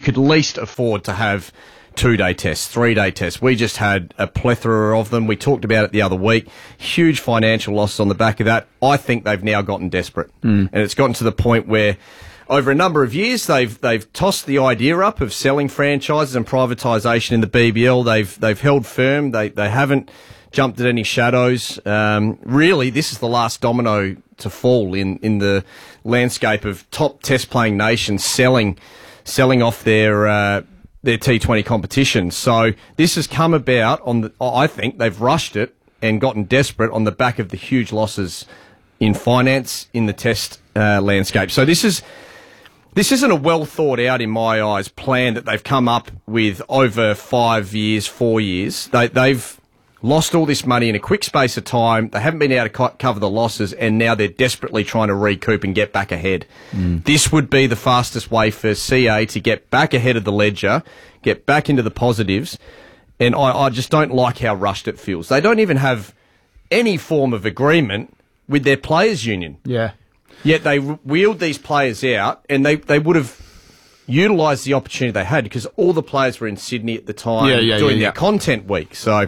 could least afford to have 2-day tests, 3-day tests. We just had a plethora of them. We talked about it the other week. Huge financial losses on the back of that. I think they've now gotten desperate. And it's gotten to the point where over a number of years, they've tossed the idea up of selling franchises and privatisation in the BBL. They've held firm. They haven't jumped at any shadows. Really, this is the last domino to fall in the landscape of top test-playing nations selling off their T20 competition. So this has come about I think they've rushed it and gotten desperate on the back of the huge losses in finance in the test landscape. So this isn't a well thought out, in my eyes, plan that they've come up with over 5 years, 4 years. They've lost all this money in a quick space of time. They haven't been able to cover the losses, and now they're desperately trying to recoup and get back ahead. This would be the fastest way for CA to get back ahead of the ledger, get back into the positives, and I just don't like how rushed it feels. They don't even have any form of agreement with their players' union. Yeah. Yet they wheeled these players out, and they would have utilised the opportunity they had because all the players were in Sydney at the time doing their content week. So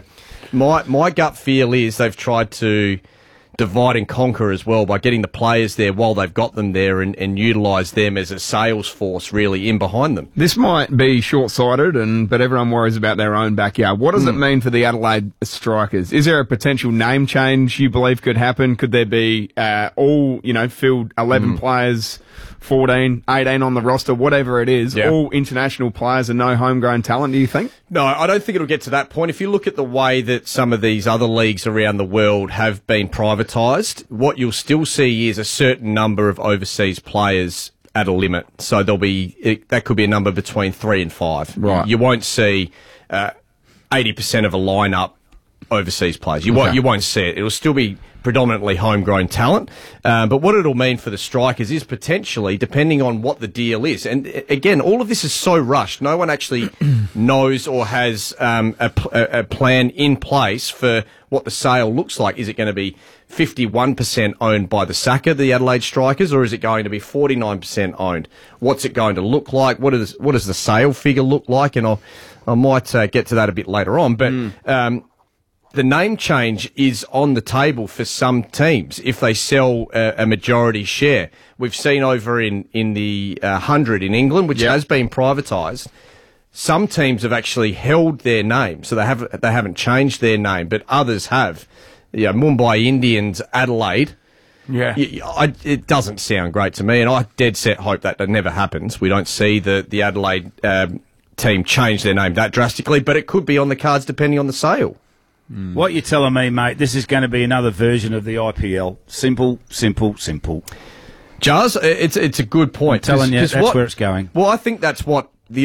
my gut feel is they've tried to divide and conquer as well by getting the players there while they've got them there and utilise them as a sales force really in behind them. This might be short-sighted, but everyone worries about their own backyard. What does it mean for the Adelaide Strikers? Is there a potential name change you believe could happen? Could there be filled 11 players, 14, 18 on the roster, whatever it is, all international players and no homegrown talent, do you think? No, I don't think it'll get to that point. If you look at the way that some of these other leagues around the world have been privatised, what you'll still see is a certain number of overseas players at a limit. So that could be a number between 3 and 5. Right. You won't see 80% of a lineup overseas players. You won't see it. It'll still be predominantly homegrown talent. But what it'll mean for the Strikers is potentially, depending on what the deal is, and again, all of this is so rushed. No one actually knows or has a plan in place for what the sale looks like. Is it going to be 51% owned by the SACA, the Adelaide Strikers, or is it going to be 49% owned? What's it going to look like? What does the sale figure look like? And I might get to that a bit later on. But the name change is on the table for some teams if they sell a majority share. We've seen over in the 100 in England, which has been privatised, some teams have actually held their name, so they haven't changed their name, but others have. Mumbai Indians, Adelaide. Yeah, it doesn't sound great to me, and I dead set hope that never happens. We don't see the Adelaide team change their name that drastically, but it could be on the cards depending on the sale. What you're telling me, mate, this is going to be another version of the IPL. Simple, simple, simple. Jazz, it's a good point. I'm telling you, that's where it's going. Well, I think that's what the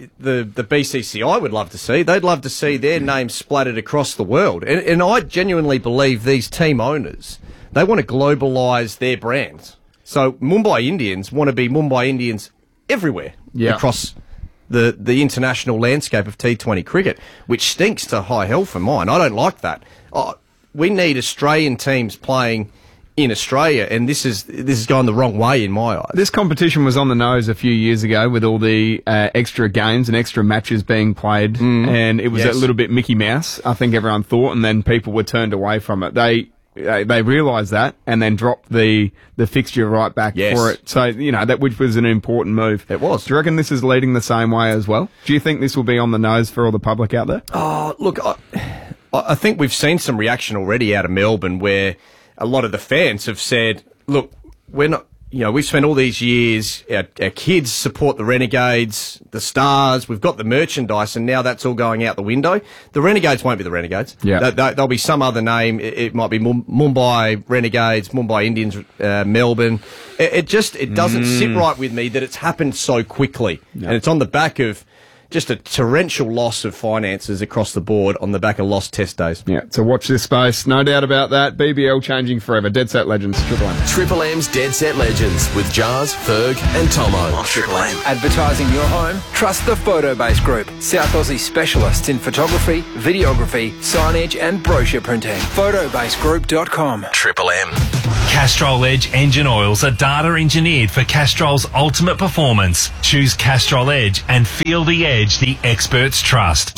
BCCI would love to see. They'd love to see their name splattered across the world. And I genuinely believe these team owners, they want to globalise their brands. So Mumbai Indians want to be Mumbai Indians everywhere across the international landscape of T20 cricket, which stinks to high hell for mine. I don't like that. We need Australian teams playing in Australia, and this is going the wrong way in my eyes. This competition was on the nose a few years ago with all the extra games and extra matches being played, and it was a little bit Mickey Mouse, I think everyone thought, and then people were turned away from it. They realised that and then dropped the fixture right back for it. So, which was an important move. It was. Do you reckon this is leading the same way as well? Do you think this will be on the nose for all the public out there? Oh, look, I think we've seen some reaction already out of Melbourne where a lot of the fans have said, look, we're not, we've spent all these years, our kids support the Renegades, the Stars, we've got the merchandise, and now that's all going out the window. The Renegades won't be the Renegades. Yeah. There'll be some other name. It might be Mumbai Renegades, Mumbai Indians, Melbourne. It doesn't sit right with me that it's happened so quickly. Yeah. And it's on the back of just a torrential loss of finances across the board on the back of lost test days. Yeah, so watch this space. No doubt about that. BBL changing forever. Dead Set Legends, Triple M. Triple M's Dead Set Legends with Jars, Ferg and Tomo on Triple M. Advertising your home? Trust the Photobase Group. South Aussie specialists in photography, videography, signage and brochure printing. Photobasegroup.com. Triple M. Castrol Edge engine oils are data engineered for Castrol's ultimate performance. Choose Castrol Edge and feel the edge the experts trust.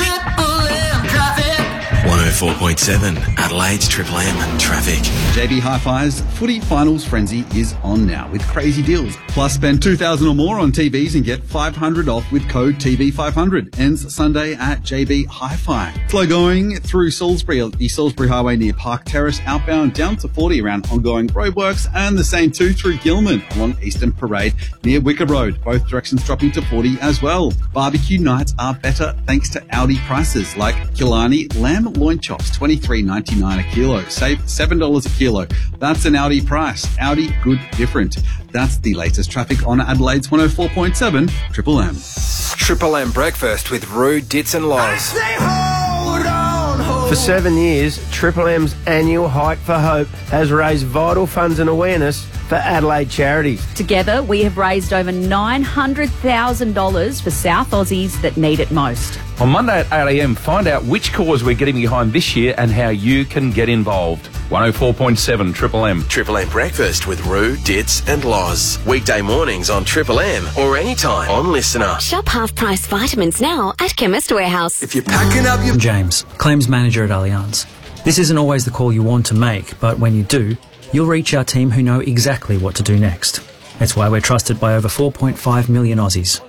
104.7 Adelaide's Triple M traffic. JB Hi-Fi's footy finals frenzy is on now with crazy deals. Plus, spend $2,000 or more on TVs and get $500 off with code TB500. Ends Sunday at JB Hi-Fi. Flow going through Salisbury, the Salisbury Highway near Park Terrace, outbound down to 40 around ongoing roadworks, and the same too through Gilman along Eastern Parade near Wicker Road. Both directions dropping to 40 as well. Barbecue nights are better thanks to Audi prices like Killarney lamb loin chops, $23.99 a kilo. Save $7 a kilo. That's an Audi price. Audi, good, different. That's the latest traffic on Adelaide's 104.7 Triple M. Triple M breakfast with Roo, Dits and Loz. For 7 years, Triple M's annual Hike for Hope has raised vital funds and awareness for Adelaide charities. Together, we have raised over $900,000 for South Aussies that need it most. On Monday at 8am, find out which cause we're getting behind this year and how you can get involved. 104.7 Triple M. Triple M breakfast with Roo, Dits and Loz. Weekday mornings on Triple M or anytime on Listener. Shop half-price vitamins now at Chemist Warehouse. If you're packing up your... James, claims manager at Allianz. This isn't always the call you want to make, but when you do, you'll reach our team who know exactly what to do next. That's why we're trusted by over 4.5 million Aussies.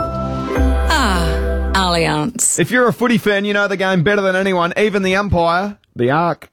Allianz. If you're a footy fan, you know the game better than anyone, even the umpire, the Ark.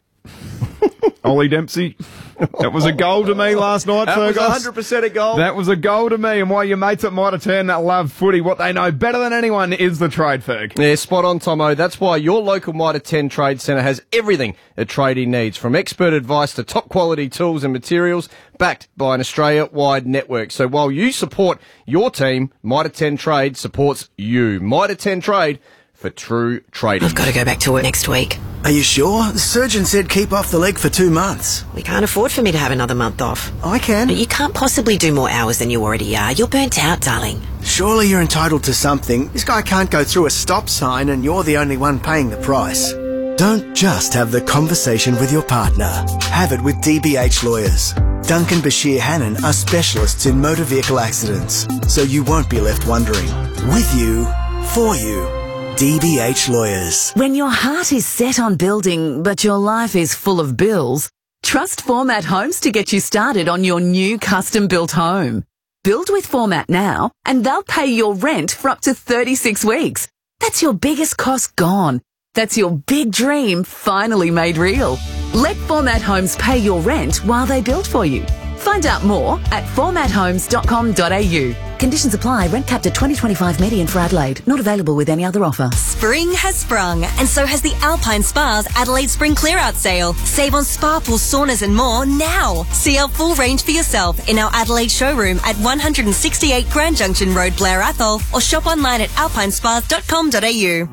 Ollie Dempsey. That was a goal to me last night, Fergus. That was 100% a goal. That was a goal to me, and why your mates at Mitre 10 that love footy, what they know better than anyone is the trade, Ferg. Yeah, spot on, Tomo. That's why your local Mitre 10 Trade Centre has everything a tradie needs, from expert advice to top quality tools and materials, backed by an Australia-wide network. So while you support your team, Mitre 10 Trade supports you. Mitre 10 Trade for true trading. I've got to go back to work next week. Are you sure? The surgeon said keep off the leg for 2 months. We can't afford for me to have another month off. I can. But you can't possibly do more hours than you already are. You're burnt out, darling. Surely you're entitled to something. This guy can't go through a stop sign and you're the only one paying the price. Don't just have the conversation with your partner. Have it with DBH Lawyers. Duncan Bashir Hannon are specialists in motor vehicle accidents, so you won't be left wondering. With you, for you. DBH Lawyers. When your heart is set on building, but your life is full of bills, trust Format Homes to get you started on your new custom-built home. Build with Format now, and they'll pay your rent for up to 36 weeks. That's your biggest cost gone. That's your big dream finally made real. Let Format Homes pay your rent while they build for you. Find out more at formathomes.com.au. Conditions apply. Rent capped at 2025 median for Adelaide. Not available with any other offer. Spring has sprung, and so has the Alpine Spa's Adelaide Spring Clear-Out Sale. Save on spa pools, saunas and more now. See our full range for yourself in our Adelaide showroom at 168 Grand Junction Road, Blair Athol, or shop online at alpinespas.com.au.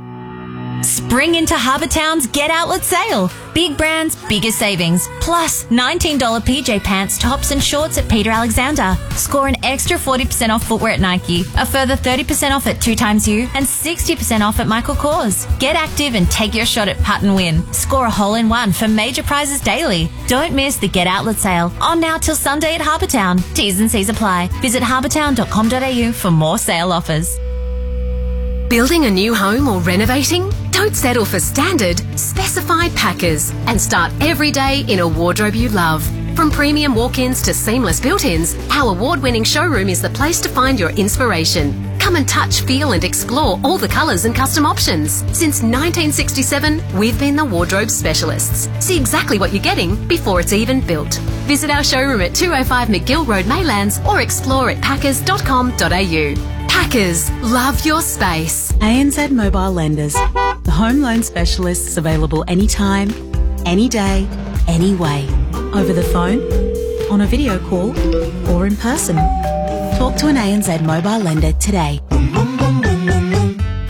Spring into Harbour Town's Get Outlet sale. Big brands, bigger savings. Plus, $19 PJ pants, tops and shorts at Peter Alexander. Score an extra 40% off footwear at Nike, a further 30% off at 2XU, and 60% off at Michael Kors. Get active and take your shot at Putt and Win. Score a hole-in-one for major prizes daily. Don't miss the Get Outlet sale. On now till Sunday at Harbour Town. T's and C's apply. Visit harbourtown.com.au for more sale offers. Building a new home or renovating? Don't settle for standard. Specify Packers and start every day in a wardrobe you love. From premium walk-ins to seamless built-ins, our award-winning showroom is the place to find your inspiration. Come and touch, feel and explore all the colours and custom options. Since 1967, we've been the wardrobe specialists. See exactly what you're getting before it's even built. Visit our showroom at 205 McGill Road, Maylands, or explore at packers.com.au. Packers, love your space. ANZ Mobile Lenders, the home loan specialists available anytime, any day, any way. Over the phone, on a video call, or in person. Talk to an ANZ Mobile Lender today.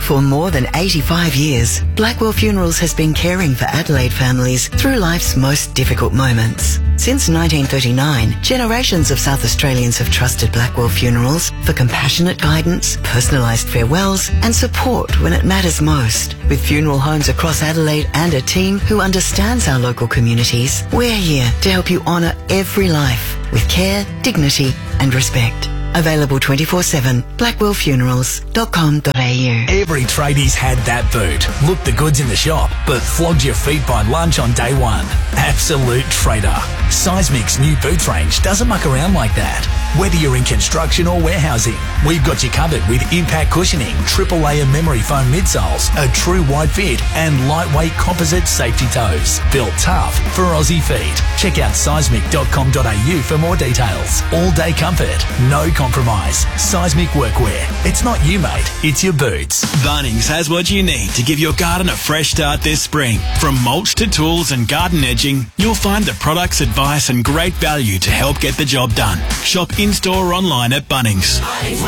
For more than 85 years, Blackwell Funerals has been caring for Adelaide families through life's most difficult moments. Since 1939, generations of South Australians have trusted Blackwell Funerals for compassionate guidance, personalised farewells and support when it matters most. With funeral homes across Adelaide and a team who understands our local communities, we're here to help you honour every life with care, dignity and respect. Available 24/7, blackwellfunerals.com.au. Every tradie's had that boot. Looked the goods in the shop, but flogged your feet by lunch on day one. Absolute trader. Seismic's new boots range doesn't muck around like that. Whether you're in construction or warehousing, we've got you covered with impact cushioning, triple layer memory foam midsoles, a true wide fit and lightweight composite safety toes. Built tough for Aussie feet. Check out seismic.com.au for more details. All day comfort, no compromise. Seismic workwear. It's not you, mate. It's your boots. Bunnings has what you need to give your garden a fresh start this spring. From mulch to tools and garden edging, you'll find the products, advice and great value to help get the job done. Shop in-store or online at Bunnings.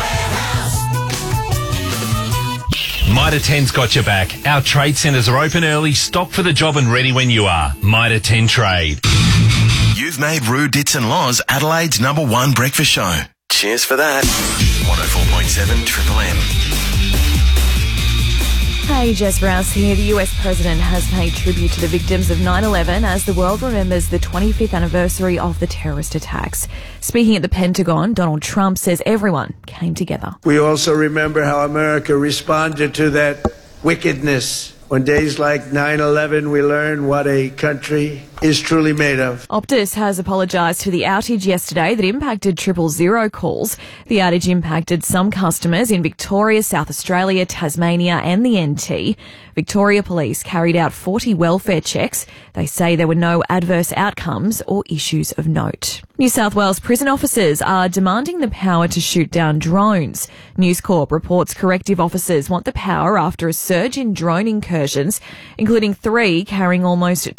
Mitre 10's got your back. Our trade centres are open early, stocked for the job and ready when you are. Mitre 10 Trade. You've made Roo, Dits and Loz Adelaide's #1 breakfast show. Cheers for that. 104.7 Triple M. Hey, Jess Rouse here. The US President has paid tribute to the victims of 9/11 as the world remembers the 25th anniversary of the terrorist attacks. Speaking at the Pentagon, Donald Trump says everyone came together. We also remember how America responded to that wickedness. On days like 9/11, we learn what a country is truly made of. Optus has apologised for the outage yesterday that impacted 000 calls. The outage impacted some customers in Victoria, South Australia, Tasmania and the NT. Victoria Police carried out 40 welfare checks. They say there were no adverse outcomes or issues of note. New South Wales prison officers are demanding the power to shoot down drones. News Corp reports corrective officers want the power after a surge in drone incursions, including 3 carrying almost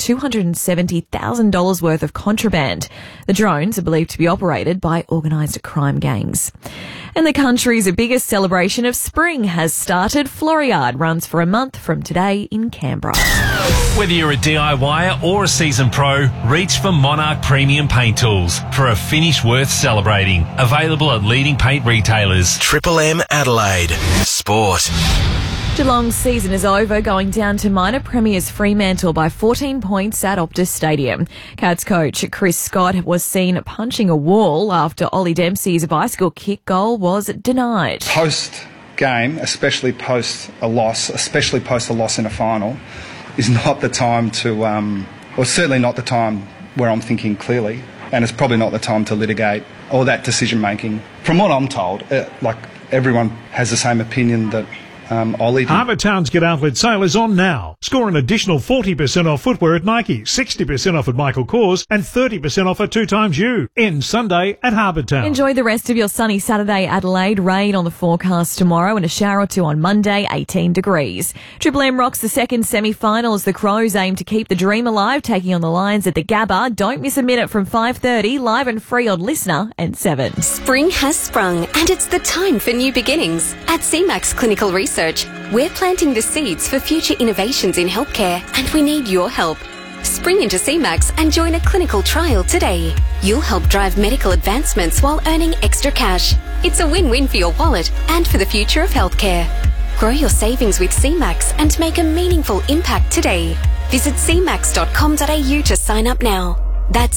$270,000 worth of contraband. The drones are believed to be operated by organised crime gangs. And the country's biggest celebration of spring has started. Floriade runs for a month from today in Canberra. Whether you're a DIYer or a seasoned pro, reach for Monarch Premium Paint Tools for a finish worth celebrating. Available at leading paint retailers. Triple M Adelaide. Sport. Geelong's season is over, going down to minor premiers Fremantle by 14 points at Optus Stadium. Cats coach Chris Scott was seen punching a wall after Ollie Dempsey's bicycle kick goal was denied. Post-game, especially post a loss in a final, is not the time to, or certainly not the time where I'm thinking clearly, and it's probably not the time to litigate all that decision-making. From what I'm told, everyone has the same opinion that Ollie did. Harbour Town's Get Outlet sale is on now. Score an additional 40% off footwear at Nike, 60% off at Michael Kors, and 30% off at 2XU. Ends Sunday at Harbour Town. Enjoy the rest of your sunny Saturday, Adelaide. Rain on the forecast tomorrow and a shower or two on Monday, 18 degrees. Triple M rocks the second semi-final as the Crows aim to keep the dream alive, taking on the Lions at the Gabba. Don't miss a minute from 5:30, live and free on Listener and 7. Spring has sprung and it's the time for new beginnings. At CMAX Clinical Research, we're planting the seeds for future innovations in healthcare and we need your help. Spring into CMAX and join a clinical trial today. You'll help drive medical advancements while earning extra cash. It's a win-win for your wallet and for the future of healthcare. Grow your savings with CMAX and make a meaningful impact today. Visit cmax.com.au to sign up now. That's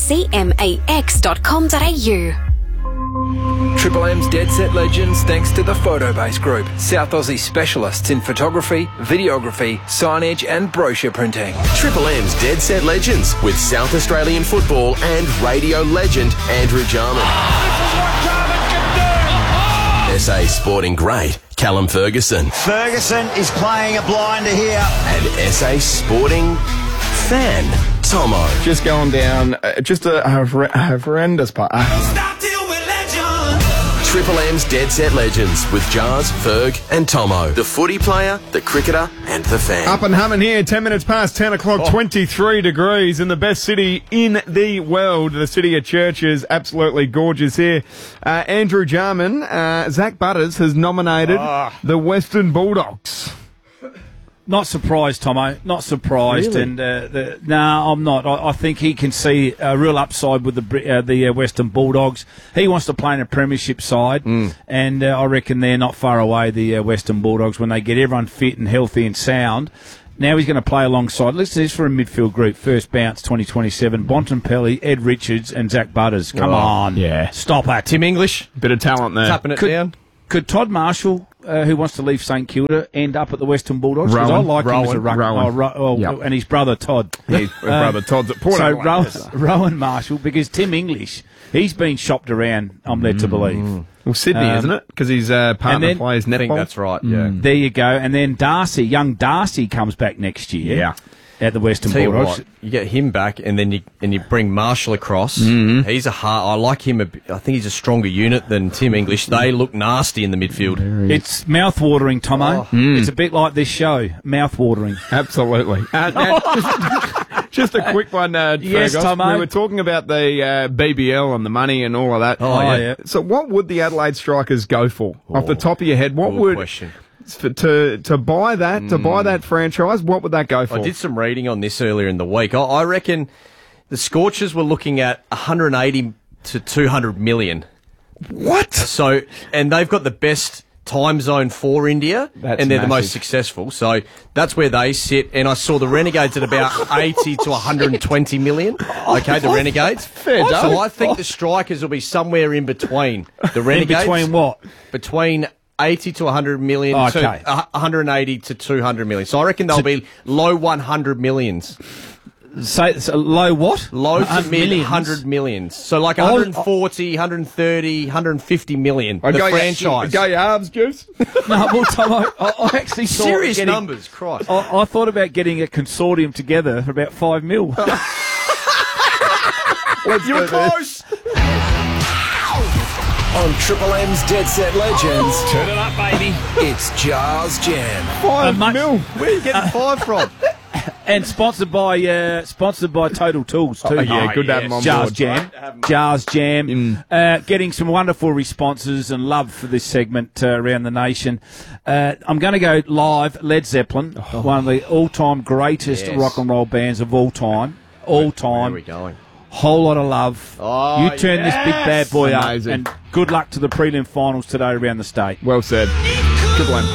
cmax.com.au. Triple M's Dead Set Legends thanks to the Photobase Group, South Aussie specialists in photography, videography, signage and brochure printing. Triple M's Dead Set Legends with South Australian football and radio legend Andrew Jarman. SA Sporting great Callum Ferguson. Ferguson is playing a blinder here. And SA Sporting fan Tomo. Just going down, just a horrendous part. Triple M's Dead Set Legends with Jars, Ferg and Tomo. The footy player, the cricketer and the fan. Up and humming here, 10 minutes past 10 o'clock, 23 degrees in the best city in the world. The city of Churches, absolutely gorgeous here. Andrew Jarman, Zach Butters has nominated the Western Bulldogs. Not surprised, Tomo. Not surprised. Really? And no, I'm not. I think he can see a real upside with the Western Bulldogs. He wants to play in a premiership side, and I reckon they're not far away, the Western Bulldogs, when they get everyone fit and healthy and sound. Now he's going to play alongside, listen to this for a midfield group, first bounce 2027, Bontempelli, Ed Richards and Zach Butters. Come on. Yeah. Stop it. Tim English. Bit of talent there. Tapping it down. Could Todd Marshall, who wants to leave St Kilda, end up at the Western Bulldogs? Because I like him as a ruck. And his brother Todd. His brother Todd's at Port So Adelaide. Rowan Marshall, because Tim English, he's been shopped around, I'm led to believe. Well, Sydney, isn't it? Because his partner plays netball. I think that's right, yeah. There you go. And then young Darcy comes back next year. Yeah. At the Western Tell you Bulldogs. what, you get him back, and then you bring Marshall across. He's I like him. I think he's a stronger unit than Tim English. They look nasty in the midfield. It's mouth-watering, Tomo. It's a bit like this show, mouth-watering. Absolutely. Just a quick one, Yes, Fergus. Tomo. We were talking about the BBL and the money and all of that. Oh, yeah. So what would the Adelaide Strikers go for? Off the top of your head, what would... question. To buy that franchise, what would that go for? I did some reading on this earlier in the week. I reckon the Scorchers were looking at 180 to 200 million. What? So, and they've got the best time zone for India, and they're the most successful. So that's where they sit. And I saw the Renegades at about 80 to 120 million. Okay, the Renegades. Fair So dude. I think the Strikers will be somewhere in between the Renegades. In between what? Between 80 to 100 million, Okay. to 180 to 200 million. So I reckon they'll be low 100 millions. So low what? Low to mid millions? 100 millions. So like 140, 130, 150 million. The franchise. Go your halves, Juice. No, well, Tomo, I actually thought Serious getting, numbers, Christ. I thought about getting a consortium together for about 5 mil. You were close. On Triple M's Dead Set Legends, Turn it up, baby. it's Jars Jam. 5 mil. Where are you getting 5 from? And sponsored by Total Tools too. Yeah, good to have them on Jars board. Jam. Jars Jam. Getting some wonderful responses and love for this segment around the nation. I'm going to go live. Led Zeppelin, one of the all-time greatest rock and roll bands of all time. All time. Where are we going? Whole lot of love. Oh, You turn this big bad boy Amazing. up, and good luck to the prelim finals today around the state. Well said. Triple M.